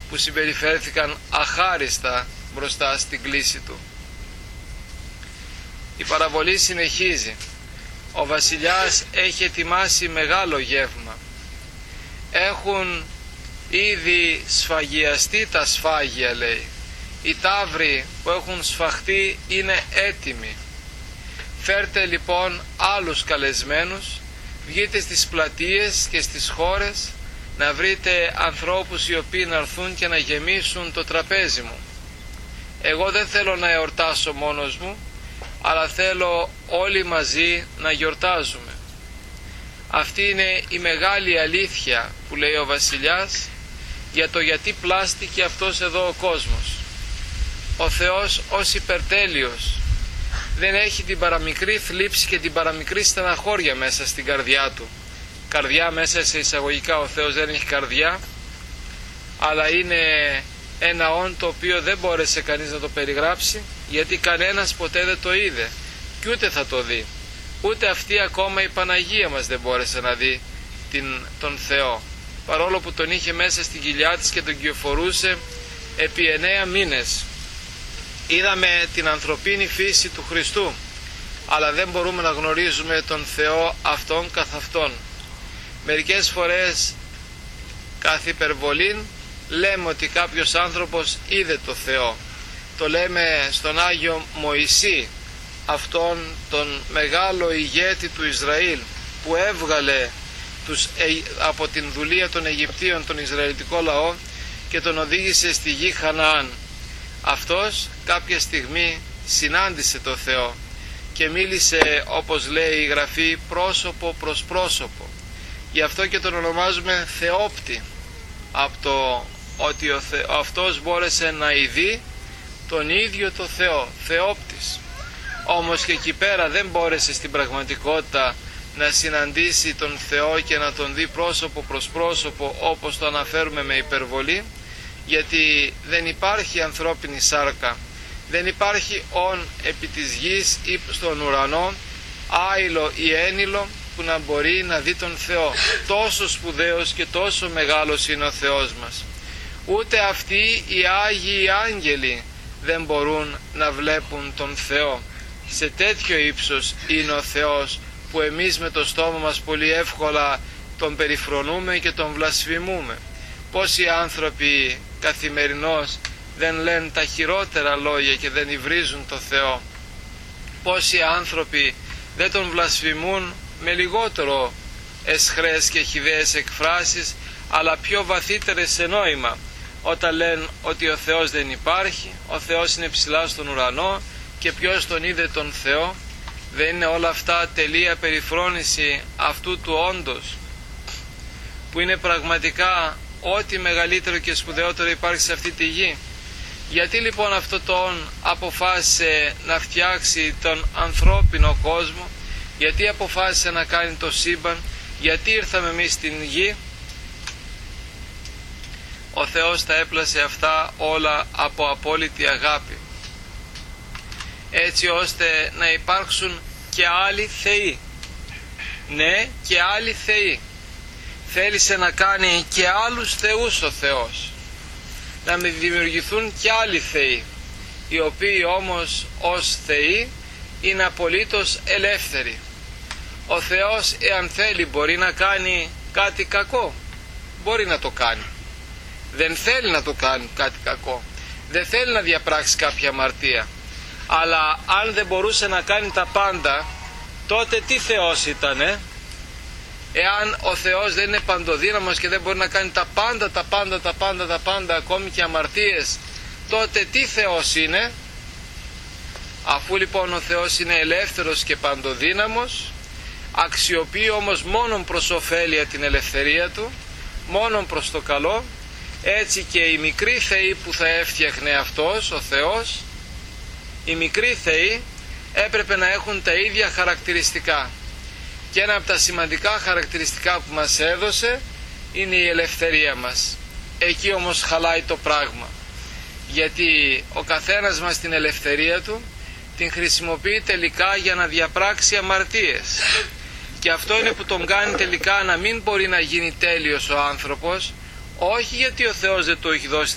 που συμπεριφέρθηκαν αχάριστα μπροστά στην κλήση του. Η παραβολή συνεχίζει. Ο βασιλιάς έχει ετοιμάσει μεγάλο γεύμα. Έχουν ήδη σφαγιαστεί τα σφάγια, λέει. Οι ταύροι που έχουν σφαχτεί είναι έτοιμοι. Φέρτε λοιπόν άλλους καλεσμένους, βγείτε στις πλατείες και στις χώρες να βρείτε ανθρώπους οι οποίοι να έρθουν και να γεμίσουν το τραπέζι μου. Εγώ δεν θέλω να εορτάσω μόνος μου, αλλά θέλω όλοι μαζί να γιορτάζουμε. Αυτή είναι η μεγάλη αλήθεια που λέει ο βασιλιάς για το γιατί πλάστηκε αυτός εδώ ο κόσμος. Ο Θεός ως υπερτέλειος δεν έχει την παραμικρή θλίψη και την παραμικρή στεναχώρια μέσα στην καρδιά του. Καρδιά μέσα σε εισαγωγικά, ο Θεός δεν έχει καρδιά, αλλά είναι ένα όν το οποίο δεν μπόρεσε κανείς να το περιγράψει, γιατί κανένας ποτέ δεν το είδε και ούτε θα το δει. Ούτε αυτή ακόμα η Παναγία μας δεν μπόρεσε να δει τον Θεό, παρόλο που τον είχε μέσα στην κοιλιά της και τον κυοφορούσε επί 9 μήνες. Είδαμε την ανθρωπίνη φύση του Χριστού, αλλά δεν μπορούμε να γνωρίζουμε τον Θεό αυτόν καθ' αυτόν. Μερικές φορές καθ' υπερβολήν λέμε ότι κάποιος άνθρωπος είδε το Θεό. Το λέμε στον Άγιο Μωυσή, αυτόν τον μεγάλο ηγέτη του Ισραήλ που έβγαλε από την δουλεία των Αιγυπτίων τον Ισραηλιτικό λαό και τον οδήγησε στη γη Χαναάν. Αυτός κάποια στιγμή συνάντησε το Θεό και μίλησε, όπως λέει η Γραφή, πρόσωπο προς πρόσωπο. Γι' αυτό και τον ονομάζουμε Θεόπτη, από το ότι αυτός μπόρεσε να ειδεί τον ίδιο το Θεό, Θεόπτης. Όμως και εκεί πέρα δεν μπόρεσε στην πραγματικότητα να συναντήσει τον Θεό και να τον δει πρόσωπο προς πρόσωπο, όπως το αναφέρουμε με υπερβολή, γιατί δεν υπάρχει ανθρώπινη σάρκα, δεν υπάρχει όν επί της γης ή στον ουρανό, άειλο ή ένιλο, που να μπορεί να δει τον Θεό. Τόσο σπουδαίος και τόσο μεγάλος είναι ο Θεός μας. Ούτε αυτοί οι Άγιοι Άγγελοι δεν μπορούν να βλέπουν τον Θεό. Σε τέτοιο ύψος είναι ο Θεός που εμείς με το στόμα μας πολύ εύκολα τον περιφρονούμε και τον βλασφημούμε. Πόσοι άνθρωποι καθημερινώς δεν λένε τα χειρότερα λόγια και δεν υβρίζουν το Θεό. Πόσοι άνθρωποι δεν τον βλασφημούν με λιγότερο εσχρές και χυδαίες εκφράσεις, αλλά πιο βαθύτερες σε νόημα, όταν λένε ότι ο Θεός δεν υπάρχει, ο Θεός είναι ψηλά στον ουρανό και ποιος τον είδε τον Θεό. Δεν είναι όλα αυτά τελεία περιφρόνηση αυτού του όντως, που είναι πραγματικά ό,τι μεγαλύτερο και σπουδαιότερο υπάρχει σε αυτή τη γη? Γιατί λοιπόν αυτό τον αποφάσισε να φτιάξει τον ανθρώπινο κόσμο? Γιατί αποφάσισε να κάνει το σύμπαν? Γιατί ήρθαμε εμείς στην γη? Ο Θεός τα έπλασε αυτά όλα από απόλυτη αγάπη, έτσι ώστε να υπάρξουν και άλλοι θεοί. Ναι, και άλλοι θεοί. Θέλησε να κάνει και άλλους θεούς ο Θεός, να δημιουργηθούν και άλλοι θεοί, οι οποίοι όμως ως θεοί είναι απολύτως ελεύθεροι. Ο Θεός, εάν θέλει, μπορεί να κάνει κάτι κακό, μπορεί να το κάνει. Δεν θέλει να το κάνει κάτι κακό, δεν θέλει να διαπράξει κάποια αμαρτία, αλλά αν δεν μπορούσε να κάνει τα πάντα, τότε τι Θεός ήτανε? Εάν ο Θεός δεν είναι παντοδύναμος και δεν μπορεί να κάνει τα πάντα, ακόμη και αμαρτίες, τότε τι Θεός είναι? Αφού λοιπόν ο Θεός είναι ελεύθερος και παντοδύναμος, αξιοποιεί όμως μόνον προς ωφέλεια την ελευθερία του, μόνον προς το καλό, έτσι και οι μικροί θεοί που θα έφτιαχνε αυτός ο Θεός, οι μικροί θεοί έπρεπε να έχουν τα ίδια χαρακτηριστικά. Και ένα από τα σημαντικά χαρακτηριστικά που μας έδωσε είναι η ελευθερία μας. Εκεί όμως χαλάει το πράγμα, γιατί ο καθένας μας την ελευθερία του την χρησιμοποιεί τελικά για να διαπράξει αμαρτίες, και αυτό είναι που τον κάνει τελικά να μην μπορεί να γίνει τέλειος ο άνθρωπος, όχι γιατί ο Θεός δεν του έχει δώσει